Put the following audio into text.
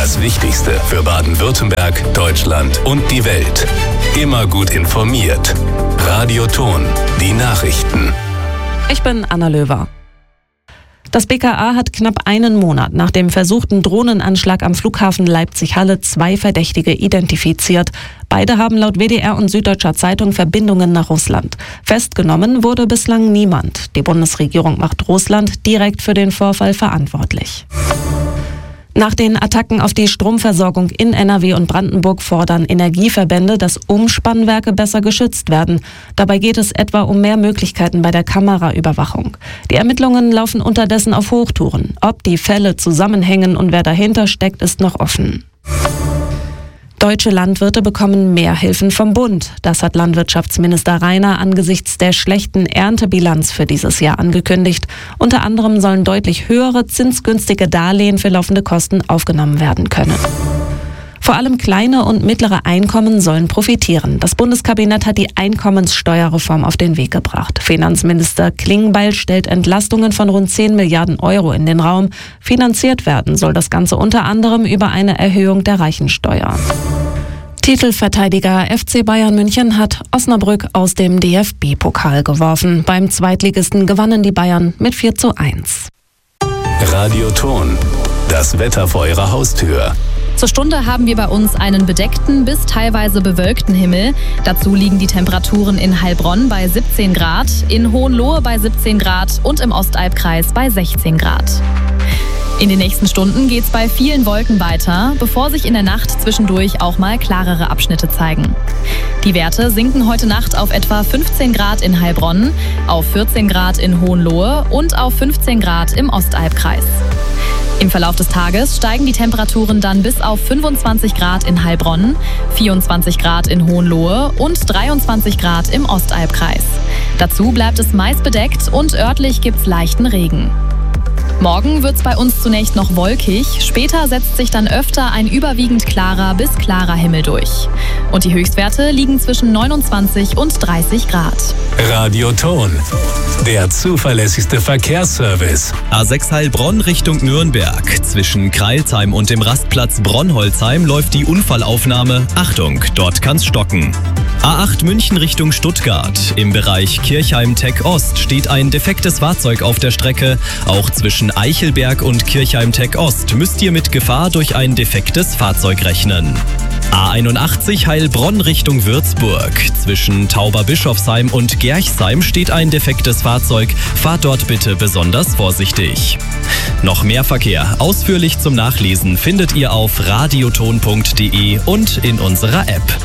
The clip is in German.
Das Wichtigste für Baden-Württemberg, Deutschland und die Welt. Immer gut informiert. Radio Thon, die Nachrichten. Ich bin Anna Löwer. Das BKA hat knapp einen Monat nach dem versuchten Drohnenanschlag am Flughafen Leipzig-Halle 2 Verdächtige identifiziert. Beide haben laut WDR und Süddeutscher Zeitung Verbindungen nach Russland. Festgenommen wurde bislang niemand. Die Bundesregierung macht Russland direkt für den Vorfall verantwortlich. Nach den Attacken auf die Stromversorgung in NRW und Brandenburg fordern Energieverbände, dass Umspannwerke besser geschützt werden. Dabei geht es etwa um mehr Möglichkeiten bei der Kameraüberwachung. Die Ermittlungen laufen unterdessen auf Hochtouren. Ob die Fälle zusammenhängen und wer dahinter steckt, ist noch offen. Deutsche Landwirte bekommen mehr Hilfen vom Bund. Das hat Landwirtschaftsminister Rainer angesichts der schlechten Erntebilanz für dieses Jahr angekündigt. Unter anderem sollen deutlich höhere zinsgünstige Darlehen für laufende Kosten aufgenommen werden können. Vor allem kleine und mittlere Einkommen sollen profitieren. Das Bundeskabinett hat die Einkommenssteuerreform auf den Weg gebracht. Finanzminister Klingbeil stellt Entlastungen von rund 10 Milliarden Euro in den Raum. Finanziert werden soll das Ganze unter anderem über eine Erhöhung der Reichensteuer. Titelverteidiger FC Bayern München hat Osnabrück aus dem DFB-Pokal geworfen. Beim Zweitligisten gewannen die Bayern mit 4:1. Radio Thon, das Wetter vor Ihrer Haustür. Zur Stunde haben wir bei uns einen bedeckten bis teilweise bewölkten Himmel. Dazu liegen die Temperaturen in Heilbronn bei 17 Grad, in Hohenlohe bei 17 Grad und im Ostalbkreis bei 16 Grad. In den nächsten Stunden geht's bei vielen Wolken weiter, bevor sich in der Nacht zwischendurch auch mal klarere Abschnitte zeigen. Die Werte sinken heute Nacht auf etwa 15 Grad in Heilbronn, auf 14 Grad in Hohenlohe und auf 15 Grad im Ostalbkreis. Im Verlauf des Tages steigen die Temperaturen dann bis auf 25 Grad in Heilbronn, 24 Grad in Hohenlohe und 23 Grad im Ostalbkreis. Dazu bleibt es meist bedeckt und örtlich gibt's leichten Regen. Morgen wird's bei uns zunächst noch wolkig, später setzt sich dann öfter ein überwiegend klarer bis klarer Himmel durch. Und die Höchstwerte liegen zwischen 29 und 30 Grad. Radio Thon, der zuverlässigste Verkehrsservice. A6 Heilbronn Richtung Nürnberg. Zwischen Kreilsheim und dem Rastplatz Bronholzheim läuft die Unfallaufnahme. Achtung, dort kann's stocken. A8 München Richtung Stuttgart. Im Bereich Kirchheim-Tech Ost steht ein defektes Fahrzeug auf der Strecke. Auch zwischen Eichelberg und Kirchheim-Tech Ost müsst ihr mit Gefahr durch ein defektes Fahrzeug rechnen. A81 Heilbronn Richtung Würzburg. Zwischen Tauberbischofsheim und Gerchsheim steht ein defektes Fahrzeug. Fahrt dort bitte besonders vorsichtig. Noch mehr Verkehr ausführlich zum Nachlesen findet ihr auf radiothon.de und in unserer App.